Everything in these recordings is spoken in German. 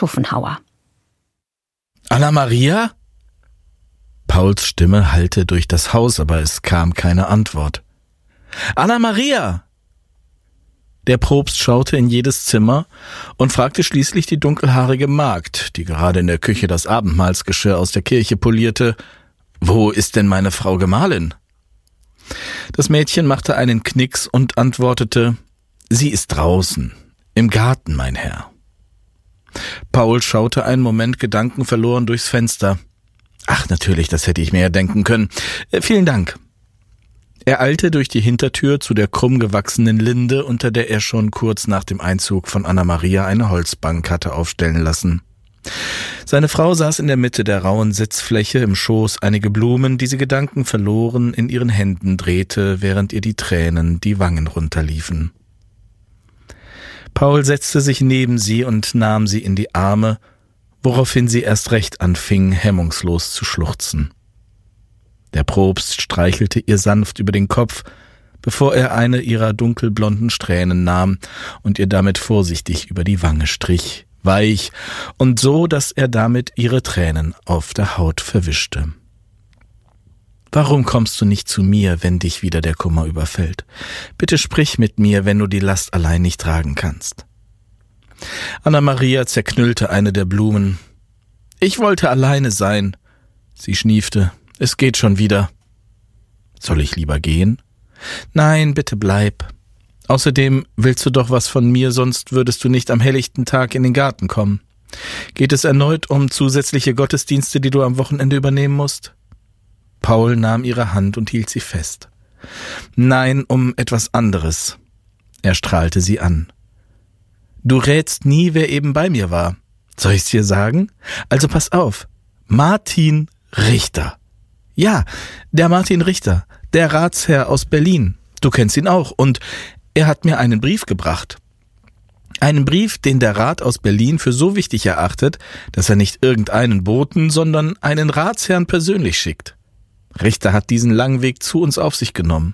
Schopenhauer. Anna-Maria? Pauls Stimme hallte durch das Haus, aber es kam keine Antwort. Anna-Maria! Der Propst schaute in jedes Zimmer und fragte schließlich die dunkelhaarige Magd, die gerade in der Küche das Abendmahlsgeschirr aus der Kirche polierte: »Wo ist denn meine Frau Gemahlin?« Das Mädchen machte einen Knicks und antwortete: »Sie ist draußen, im Garten, mein Herr.« Paul schaute einen Moment gedankenverloren durchs Fenster. »Ach, natürlich, das hätte ich mir ja denken können. Vielen Dank.« Er eilte durch die Hintertür zu der krumm gewachsenen Linde, unter der er schon kurz nach dem Einzug von Anna-Maria eine Holzbank hatte aufstellen lassen. Seine Frau saß in der Mitte der rauen Sitzfläche, im Schoß einige Blumen, die sie gedankenverloren in ihren Händen drehte, während ihr die Tränen die Wangen runterliefen. Paul setzte sich neben sie und nahm sie in die Arme, woraufhin sie erst recht anfing, hemmungslos zu schluchzen. Der Propst streichelte ihr sanft über den Kopf, bevor er eine ihrer dunkelblonden Strähnen nahm und ihr damit vorsichtig über die Wange strich, weich und so, dass er damit ihre Tränen auf der Haut verwischte. »Warum kommst du nicht zu mir, wenn dich wieder der Kummer überfällt? Bitte sprich mit mir, wenn du die Last allein nicht tragen kannst.« Anna-Maria zerknüllte eine der Blumen. »Ich wollte alleine sein.« Sie schniefte. »Es geht schon wieder.« »Soll ich lieber gehen?« »Nein, bitte bleib. Außerdem willst du doch was von mir, sonst würdest du nicht am helllichten Tag in den Garten kommen. Geht es erneut um zusätzliche Gottesdienste, die du am Wochenende übernehmen musst?« Paul nahm ihre Hand und hielt sie fest. »Nein, um etwas anderes.« Er strahlte sie an. »Du rätst nie, wer eben bei mir war. Soll ich's dir sagen? Also pass auf. Martin Richter. Ja, der Martin Richter, der Ratsherr aus Berlin. Du kennst ihn auch. Und er hat mir einen Brief gebracht. Einen Brief, den der Rat aus Berlin für so wichtig erachtet, dass er nicht irgendeinen Boten, sondern einen Ratsherrn persönlich schickt. Richter hat diesen langen Weg zu uns auf sich genommen.«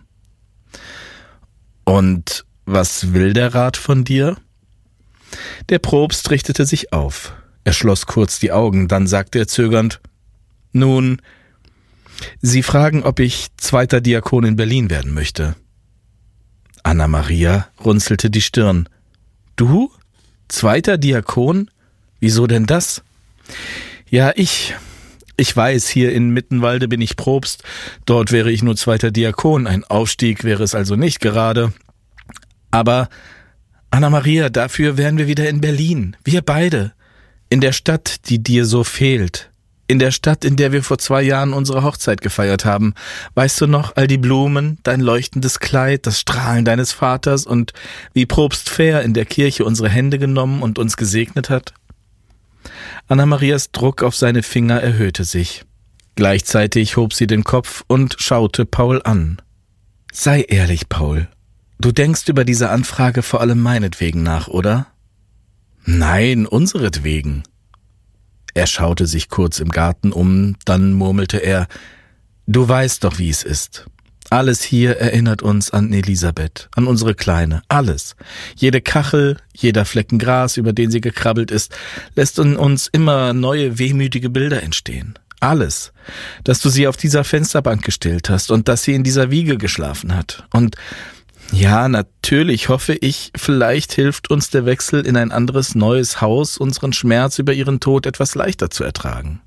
»Und was will der Rat von dir?« Der Propst richtete sich auf. Er schloss kurz die Augen, dann sagte er zögernd: »Nun, Sie fragen, ob ich zweiter Diakon in Berlin werden möchte.« Anna-Maria runzelte die Stirn. »Du? Zweiter Diakon? Wieso denn das?« »Ja, ich weiß, hier in Mittenwalde bin ich Propst, dort wäre ich nur zweiter Diakon, ein Aufstieg wäre es also nicht gerade. Aber, Anna-Maria, dafür wären wir wieder in Berlin, wir beide, in der Stadt, die dir so fehlt, in der Stadt, in der wir vor 2 Jahren unsere Hochzeit gefeiert haben. Weißt du noch, all die Blumen, dein leuchtendes Kleid, das Strahlen deines Vaters und wie Propst Fähr in der Kirche unsere Hände genommen und uns gesegnet hat?« Anna-Marias Druck auf seine Finger erhöhte sich. Gleichzeitig hob sie den Kopf und schaute Paul an. »Sei ehrlich, Paul. Du denkst über diese Anfrage vor allem meinetwegen nach, oder?« »Nein, unseretwegen.« Er schaute sich kurz im Garten um, dann murmelte er: »Du weißt doch, wie es ist. Alles hier erinnert uns an Elisabeth, an unsere Kleine, alles. Jede Kachel, jeder Flecken Gras, über den sie gekrabbelt ist, lässt in uns immer neue, wehmütige Bilder entstehen. Alles, dass du sie auf dieser Fensterbank gestillt hast und dass sie in dieser Wiege geschlafen hat. Und ja, natürlich hoffe ich, vielleicht hilft uns der Wechsel in ein anderes, neues Haus, unseren Schmerz über ihren Tod etwas leichter zu ertragen.«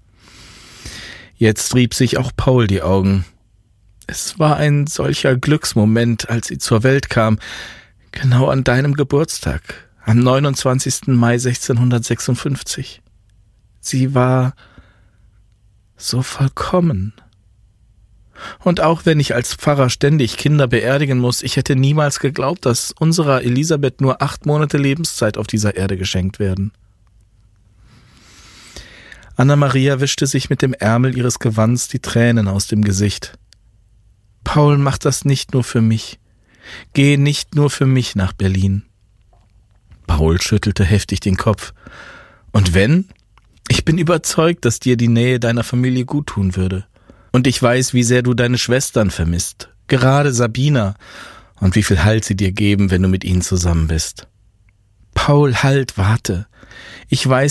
Jetzt rieb sich auch Paul die Augen. Es war ein solcher Glücksmoment, als sie zur Welt kam, genau an deinem Geburtstag, am 29. Mai 1656. Sie war so vollkommen. Und auch wenn ich als Pfarrer ständig Kinder beerdigen muss, ich hätte niemals geglaubt, dass unserer Elisabeth nur 8 Monate Lebenszeit auf dieser Erde geschenkt werden. Anna-Maria wischte sich mit dem Ärmel ihres Gewands die Tränen aus dem Gesicht. »Paul, mach das nicht nur für mich. Geh nicht nur für mich nach Berlin.« Paul schüttelte heftig den Kopf. »Und wenn? Ich bin überzeugt, dass dir die Nähe deiner Familie guttun würde. Und ich weiß, wie sehr du deine Schwestern vermisst, gerade Sabina, und wie viel Halt sie dir geben, wenn du mit ihnen zusammen bist.« »Paul, halt, warte. Ich weiß